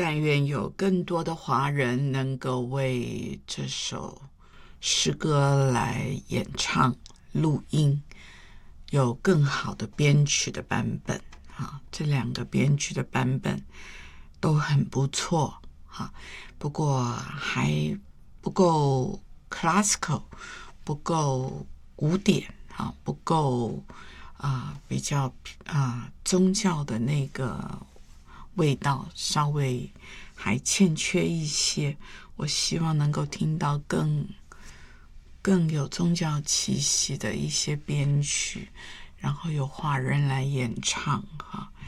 但愿有更多的华人能够为这首诗歌来演唱、录音，有更好的编曲的版本。这两个编曲的版本都很不错，不过还不够 classical， 不够古典，不够比较宗教的那个味道，稍微还欠缺一些。我希望能够听到更有宗教气息的一些编曲，然后有华人来演唱